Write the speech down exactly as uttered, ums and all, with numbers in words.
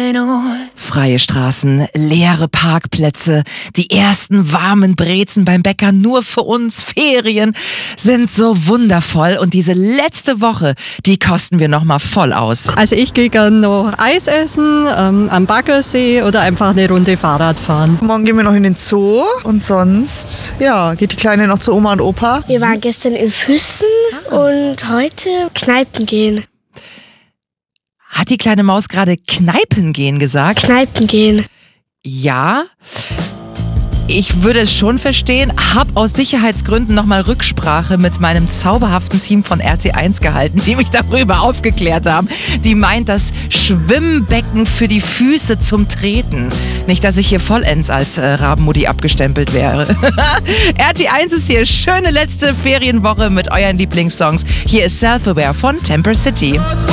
going on. Freie Straßen, leere Parkplätze, die ersten warmen Brezen beim Bäcker nur für uns, Ferien sind so wundervoll und diese letzte Woche, die kosten wir nochmal voll aus. Also ich gehe gerne noch Eis essen, ähm, am Baggersee oder einfach eine Runde Fahrrad fahren. Morgen gehen wir noch in den Zoo und sonst, ja, geht die Kleine noch zu Oma und Opa. Wir waren gestern in Füssen und heute Kneipen gehen. Hat die kleine Maus gerade Kneipen gehen gesagt? Kneipen gehen. Ja, ich würde es schon verstehen, hab aus Sicherheitsgründen nochmal Rücksprache mit meinem zauberhaften Team von R T eins gehalten, die mich darüber aufgeklärt haben. Die meint das Schwimmbecken für die Füße zum Treten. Nicht, dass ich hier vollends als äh, Rabenmutti abgestempelt wäre. R T eins ist hier, schöne letzte Ferienwoche mit euren Lieblingssongs. Hier ist Self-Aware von Temper City.